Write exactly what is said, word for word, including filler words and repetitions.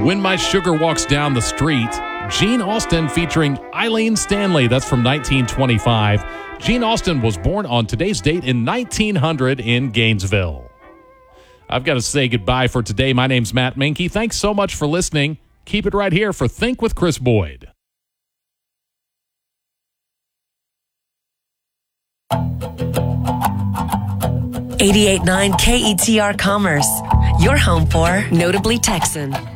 When My Sugar Walks Down the Street. Gene Austin featuring Eileen Stanley. That's from nineteen twenty-five. Gene Austin was born on today's date in nineteen hundred in Gainesville. I've got to say goodbye for today. My name's Matt Minke. Thanks so much for listening. Keep it right here for Think with Chris Boyd. eighty-eight point nine K E T R Commerce, your home for Notably Texan.